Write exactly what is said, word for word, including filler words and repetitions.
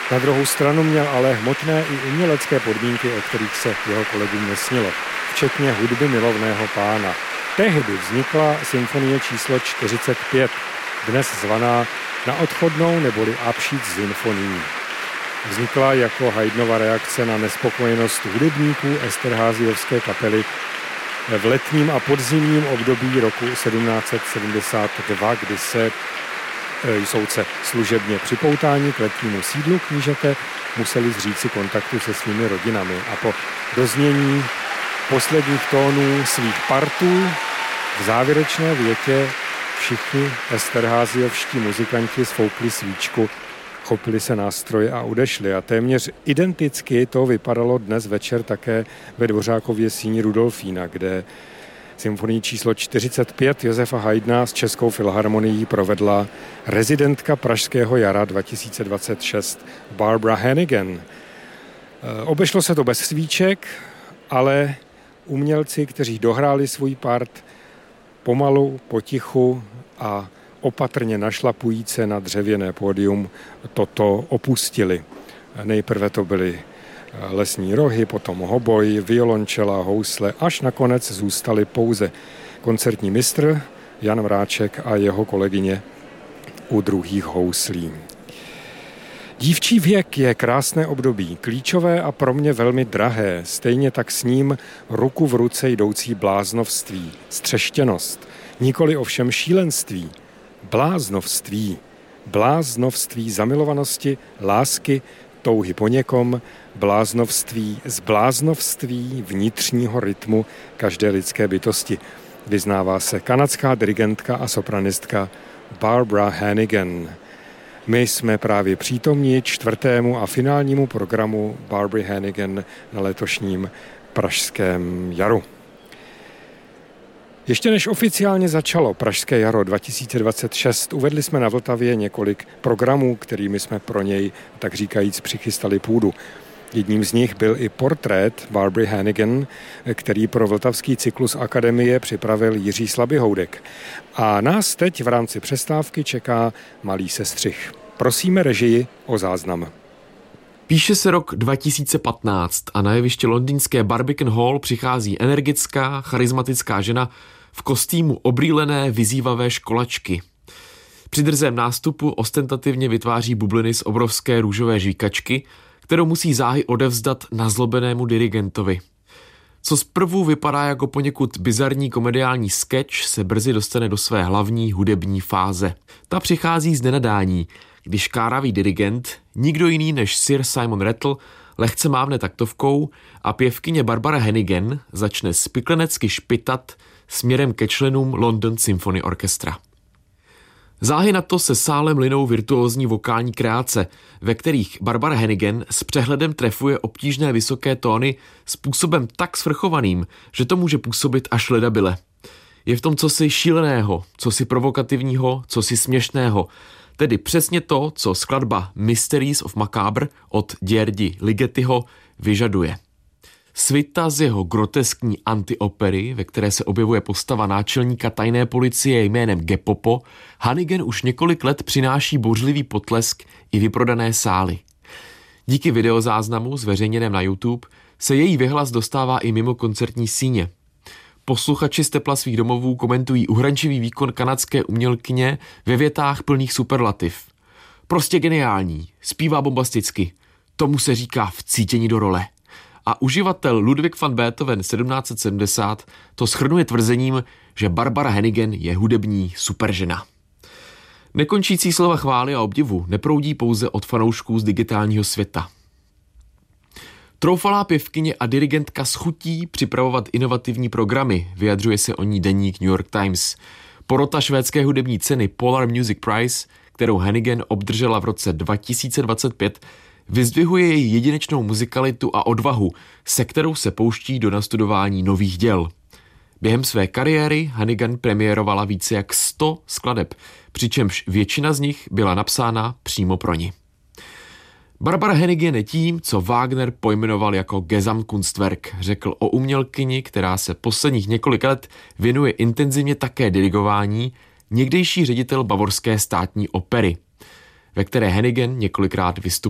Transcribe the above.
Na druhou stranu měl ale hmotné i umělecké podmínky, o kterých se jeho kolegům nesnilo, včetně hudby milovného pána. Tehdy vznikla symfonie číslo čtyřicet pět, dnes zvaná Na odchodnou neboli Abschied symfonie. Vznikla jako Haydnova reakce na nespokojenost hudebníků Esterházyovské kapely v letním a podzimním období roku sedmnáct set sedmdesát dva, kdy se soudce služebně připoutáni k letnímu sídlu knížete museli zříci kontaktu se svými rodinami a po doznění posledních tónů svých partů v závěrečné větě všichni Esterházyovští muzikanti sfoukli svíčku, chopili se nástroje a odešli. A téměř identicky to vypadalo dnes večer také ve Dvořákově síni Rudolfína, kde symfonii číslo čtyřicet pět Josefa Haydna s Českou filharmonií provedla rezidentka Pražského jara dva tisíce dvacet šest Barbara Hannigan. Obešlo se to bez svíček, ale umělci, kteří dohráli svůj part, pomalu, potichu a opatrně našlapujíce na dřevěné pódium toto opustili. Nejprve to byly lesní rohy, potom hoboj, violončela, housle, až nakonec zůstali pouze koncertní mistr Jan Vráček a jeho kolegyně u druhých houslí. Dívčí věk je krásné období, klíčové a pro mě velmi drahé, stejně tak s ním ruku v ruce jdoucí bláznovství, střeštěnost, nikoli ovšem šílenství, bláznovství, bláznovství zamilovanosti, lásky, touhy po někom, bláznovství z bláznovství vnitřního rytmu každé lidské bytosti. Vyznává se kanadská dirigentka a sopranistka Barbara Hannigan. My jsme právě přítomni čtvrtému a finálnímu programu Barbary Hannigan na letošním Pražském jaru. Ještě než oficiálně začalo Pražské jaro dva tisíce dvacet šest, uvedli jsme na Vltavě několik programů, kterými jsme pro něj, tak říkajíc, přichystali půdu. Jedním z nich byl i portrét Barbary Hannigan, který pro vltavský cyklus Akademie připravil Jiří Slabyhoudek. A nás teď v rámci přestávky čeká malý sestřih. Prosíme režii o záznam. Píše se rok dva tisíce patnáct a na jeviště londýnské Barbican Hall přichází energická, charismatická žena v kostýmu obrýlené, vyzývavé školačky. Při drzém nástupu ostentativně vytváří bubliny z obrovské růžové žvíkačky, kterou musí záhy odevzdat nazlobenému dirigentovi. Co zprvu vypadá jako poněkud bizarní komediální sketch, se brzy dostane do své hlavní hudební fáze. Ta přichází z nenadání, když káravý dirigent, nikdo jiný než Sir Simon Rattle, lehce mávne taktovkou a pěvkyně Barbara Hannigan začne spiklenecky špitat směrem ke členům London Symphony Orchestra. Záhy na to se sálem linou virtuózní vokální kreace, ve kterých Barbara Hannigan s přehledem trefuje obtížné vysoké tóny způsobem tak svrchovaným, že to může působit až ledabyle. Je v tom cosi šíleného, cosi provokativního, cosi směšného, tedy přesně to, co skladba Mysteries of Macabre od Gjerdi Ligetiho vyžaduje. Svita z jeho groteskní antiopery, ve které se objevuje postava náčelníka tajné policie jménem Gepopo, Hannigan už několik let přináší bouřlivý potlesk i vyprodané sály. Díky videozáznamu zveřejněném na YouTube se její vyhlas dostává i mimo koncertní síně. Posluchači z tepla svých domovů komentují uhrančivý výkon kanadské umělkyně ve větách plných superlativ. Prostě geniální, zpívá bombasticky, tomu se říká vcítění do role. A uživatel Ludwig van Beethoven sedmnáct set sedmdesát to shrnuje tvrzením, že Barbara Hannigan je hudební superžena. Nekončící slova chvály a obdivu neproudí pouze od fanoušků z digitálního světa. Troufalá pěvkyně a dirigentka schutí připravovat inovativní programy, vyjadřuje se o ní deník New York Times. Porota švédské hudební ceny Polar Music Prize, kterou Hannigan obdržela v roce dva tisíce dvacet pět, vyzdvihuje její jedinečnou muzikalitu a odvahu, se kterou se pouští do nastudování nových děl. Během své kariéry Hannigan premiérovala více jak sto skladeb, přičemž většina z nich byla napsána přímo pro ni. Barbara Hannigan je tím, co Wagner pojmenoval jako Gesamtkunstwerk, řekl o umělkyni, která se posledních několik let věnuje intenzivně také dirigování, někdejší ředitel Bavorské státní opery, ve které Hannigan několikrát vystupoval.